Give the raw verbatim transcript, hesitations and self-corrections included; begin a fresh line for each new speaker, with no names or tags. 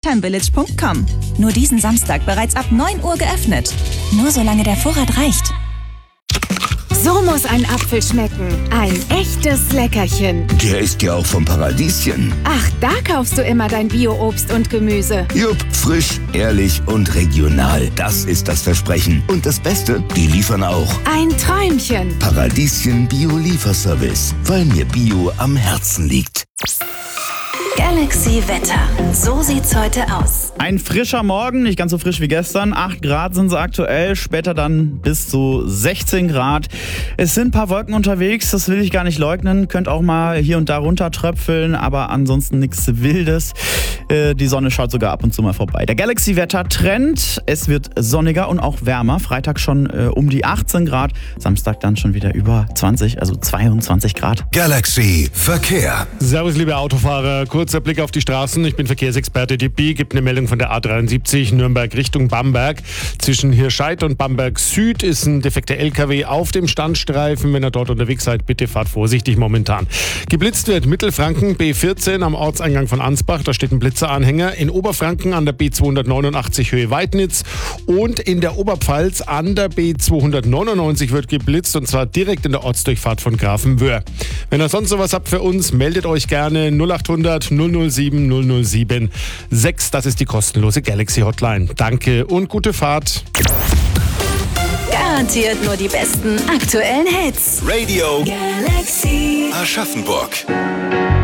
timevillage punkt com. Nur diesen Samstag bereits ab neun Uhr geöffnet. Nur solange der Vorrat reicht.
So muss ein Apfel schmecken. Ein echtes Leckerchen.
Der ist ja auch vom Paradieschen.
Ach, da kaufst du immer dein Bio-Obst und Gemüse.
Jupp, frisch, ehrlich und regional. Das ist das Versprechen. Und das Beste, die liefern auch.
Ein Träumchen.
Paradieschen Bio-Lieferservice. Weil mir Bio am Herzen liegt.
Galaxy Wetter. So sieht's heute aus.
Ein frischer Morgen, nicht ganz so frisch wie gestern. acht Grad sind sie aktuell, später dann bis zu sechzehn Grad. Es sind ein paar Wolken unterwegs, das will ich gar nicht leugnen. Könnt auch mal hier und da runter tröpfeln, aber ansonsten nichts Wildes. Äh, die Sonne schaut sogar ab und zu mal vorbei. Der Galaxy-Wetter-Trend, es wird sonniger und auch wärmer. Freitag schon äh, um die achtzehn Grad, Samstag dann schon wieder über zwanzig, also zweiundzwanzig Grad.
Galaxy Verkehr.
Servus, liebe Autofahrer. Kurzer Blick auf die Straßen. Ich bin Verkehrsexperte Dippi. Gibt eine Meldung von der A dreiundsiebzig Nürnberg Richtung Bamberg. Zwischen Hirscheid und Bamberg Süd ist ein defekter L K W auf dem Standstreifen. Wenn ihr dort unterwegs seid, bitte fahrt vorsichtig momentan. Geblitzt wird Mittelfranken B vierzehn am Ortseingang von Ansbach. Da steht ein Blitzeranhänger. In Oberfranken an der B zweihundertneunundachtzig Höhe Weidnitz. Und in der Oberpfalz an der B zweihundertneunundneunzig wird geblitzt. Und zwar direkt in der Ortsdurchfahrt von Grafenwöhr. Wenn ihr sonst sowas habt für uns, meldet euch gerne null achthundert null null sieben null null sieben sechs. Das ist die kostenlose Galaxy Hotline. Danke und gute Fahrt.
Garantiert nur die besten aktuellen Hits.
Radio
Galaxy.
Aschaffenburg.